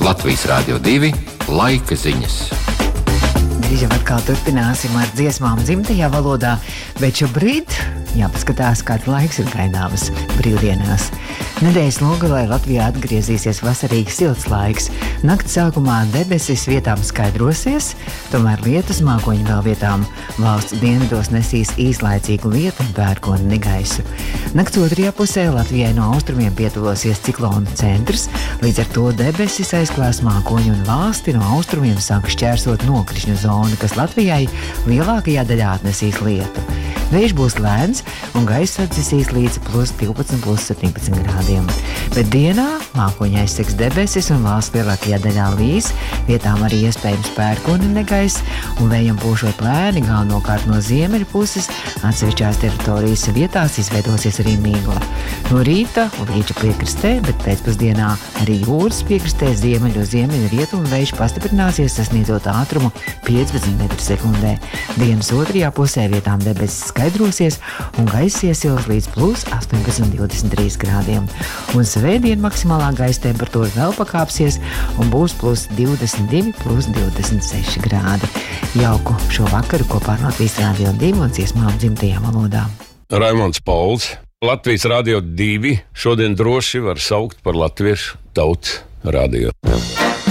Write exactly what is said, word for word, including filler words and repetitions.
Latvijas Rādio divi laika ziņas. Drīz jau atkal turpināsim ar dziesmām dzimtajā valodā, bet šobrīd jāpaskatās, kāds laiks ir gaidāms brīvdienās. Nedēļas nogalē Latvijā atgriezīsies vasarīgs silts laiks. Nakts sākumā debesis vietām skaidrosies, tomēr lietus mākoņi vēl vietām valsts dienvidos nesīs īslaicīgu lietu un pērkona negaisu. Nakts otrajā pusē Latvijai no austrumiem pietuvosies ciklona centrs, līdz ar to debesis aizklās mākoņu un valsti no austrumiem sāk šķērsot nokrišņu zonu, kas Latvijai lielākajā daļā atnesīs lietu. Vējš būs lēns un gaisa atdzisīs līdz plus divpadsmit, plus septiņpadsmit grādiem. Bet dienā mākoņi aizsegs debesis un valsts lielākajā daļā līs, vietām arī iespējams pērkona negaiss un vējam pūšot lēni, galvenokārt no ziemeļu puses, atsevišķās teritorijas vietās izveidosies arī migla. No rīta līča piekrastē, bet pēcpusdienā arī jūras piekrastē ziemeļu ziemeļu rietumu vējš pastiprināsies, sasniedzot ātrumu piecpadsmit metru sekundē. Dienas otrajā pusē vietām debesis skaidrosies un gaiss iesils līdz plus astoņpadsmit, divdesmit trīs grādiem. Un svētdien maksimālā gaisa temperatūra vēl pakāpsies un būs plus divdesmit divi, plus divdesmit seši grādi. Jauku šo vakaru kopā ar Latvijas Rādio divi un dziesmām dzimtajā valodā. Raimonds Pauls, Latvijas Rādio divi šodien droši var saukt par latviešu tautas radio.